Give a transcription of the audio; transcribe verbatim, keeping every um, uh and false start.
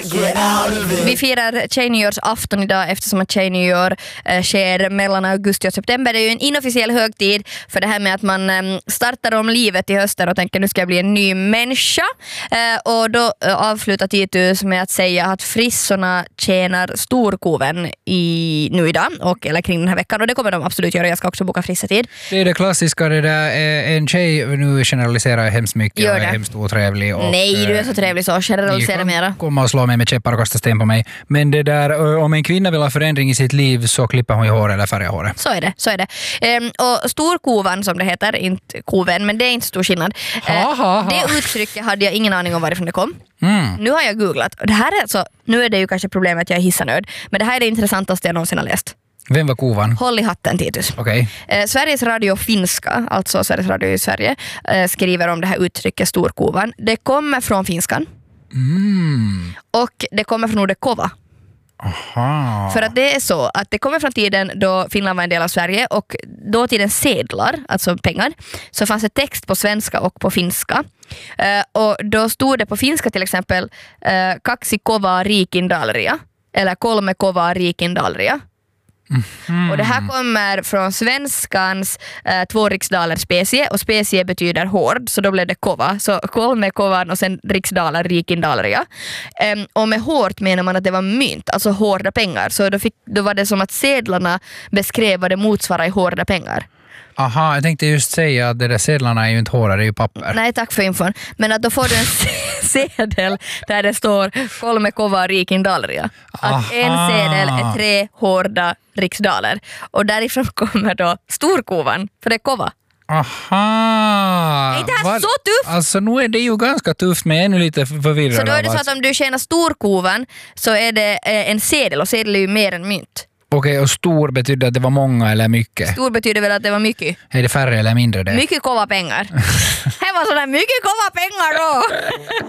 Vi firar tjejnyårsafton idag eftersom att tjejnyår eh, sker mellan augusti och september. Det är ju en inofficiell högtid för det här med att man eh, startar om livet i hösten och tänker nu ska jag bli en ny människa. Eh, och då eh, avslutar Titus med att säga att frissorna tjänar storkoven i, nu idag och eller kring den här veckan. Och det kommer de absolut göra. Jag ska också boka frissetid. Det är det klassiska, det där en tjej, nu generaliserar jag hemskt mycket och är hemskt otrevlig. Och, nej, du är så trevlig så generalisera mera. Komma och slå mig med käppar och kasta sten på mig. Men det där, om en kvinna vill ha förändring i sitt liv så klipper hon ju hår eller färgar håret. Så är det, så är det. Ehm, och storkovan som det heter, inte koven, men det är inte stor skillnad. Ha, ha, ha. Det uttrycket hade jag ingen aning om varifrån det kom. Mm. Nu har jag googlat. Och det här är alltså, nu är det ju kanske problemet att jag är hissanöd. Men det här är det intressantaste jag någonsin har läst. Vem var kovan? Håll i hatten, Titus. Okay. Eh, Sveriges Radio finska, alltså Sveriges Radio i Sverige, eh, skriver om det här uttrycket storkovan. Det kommer från finskan. Mm. Och det kommer från ordet kova. Aha. För att det är så att det kommer från tiden då Finland var en del av Sverige och då tiden sedlar, alltså pengar, så fanns det text på svenska och på finska. Uh, och då stod det på finska till exempel uh, kaksi kovaa riikindalria eller kolme kovaa riikindalria. Mm. Och det här kommer från svenskans eh, två riksdaler specie och specie betyder hård, så då blev det kova, så kolme kovan och sen riksdaler riikindalria. Um, och med hårt menar man att det var mynt, alltså hårda pengar, så då, fick, då var det som att sedlarna beskrev vad det motsvarar i hårda pengar. Aha, jag tänkte just säga att det där sedlarna är ju inte hårda, det är ju papper. Nej, tack för infon. Men att då får du en sedel där det står kolme kova riikindalria. Att Aha. en sedel är tre hårda riksdaler. Och därifrån kommer då storkovan, för det är kova. Aha! Är inte det här så tufft? Alltså nu är det ju ganska tufft, men ännu lite förvirrad. Så då är det så att om du tjänar storkovan så är det en sedel, och sedel är ju mer än mynt. Okej, och stor betyder att det var många eller mycket? Stor betyder väl att det var mycket. Är det färre eller mindre det? Mycket kova pengar. Det var sådär mycket kova pengar då!